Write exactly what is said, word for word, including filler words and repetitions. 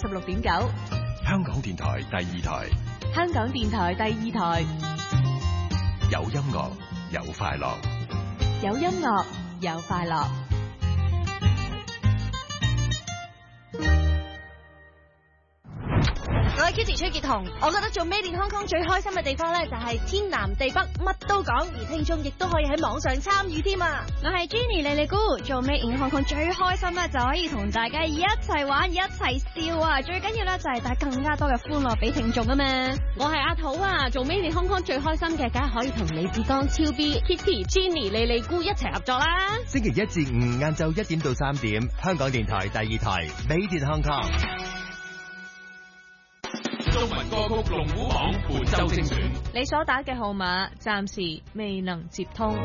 十六點九， 香港電台第二台， 香港電台第二台， 有音樂有快樂， 有音樂有快樂。 我係 Kitty 崔潔彤，我覺得做 Made in Hong Kong 最開心嘅地方咧，就係天南地北乜都講，而聽眾亦都可以喺網上參與添啊！ 我係 Jenny 莉莉姑，做 Made in Hong Kong 最開心咧，就可以同大家一齊玩一齊笑啊！最緊要咧就係帶更加多嘅歡樂俾聽眾啊嘛！ 我係阿土啊，做 Made in Hong Kong 最開心嘅，梗係可以同李志剛、超 B、Kitty、Jenny、莉莉姑一齊合作啦！ 星期一至五晏晝一點到三點，香港電台第二台 Made in Hong Kong。 中文歌曲龍虎榜本周精選， 你所打嘅號碼暫時未能接通。